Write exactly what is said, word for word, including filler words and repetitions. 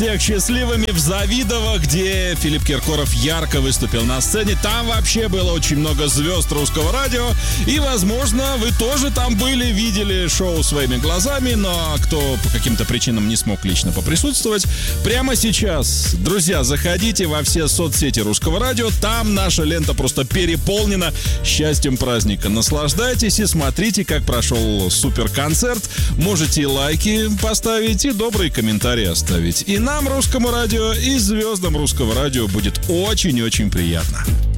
всех счастливыми в Завидово, где Филипп Киркоров ярко выступил на сцене. Там вообще было очень много звезд русского радио. И, возможно, вы тоже там были, видели шоу своими глазами. Но кто по каким-то причинам не смог лично поприсутствовать, прямо сейчас, друзья, заходите во все соцсети русского радио. Там наша лента просто переполнена счастьем праздника. Наслаждайтесь и смотрите, как прошел суперконцерт. Можете и лайки поставить, и добрые комментарии оставить. И нам, русскому радио, и звездам русского радио будет очень-очень приятно.